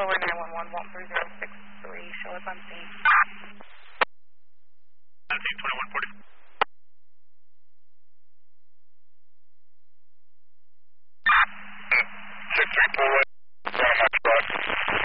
Lower 911, Walton 3063, show us on scene. 192140. Check 3 4